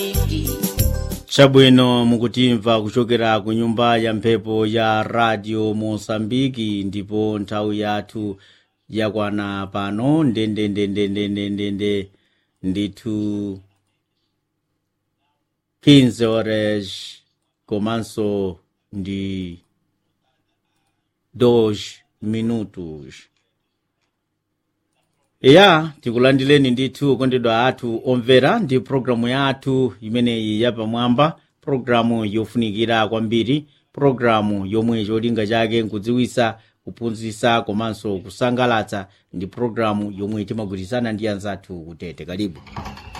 Chabwino mukutimva kuchokera ku nyumba ya mphepo ya Radio Mosambiki, ndipo nthawi yathu yakwana pano ndende ndithu 15 horas komanso ndi 2 minutos. Ya tikulandileni ndithu kondedwa athu omvera, ndi programu yathu imeneyi yapamwamba, programu yofunikira kwambiri, programu yomwe cholinga chake nkudziwisa, kuphunzitsa komanso kusangalatsa, ndi programu yomwe timagwirizana ndi anzathu kutete. Karibu.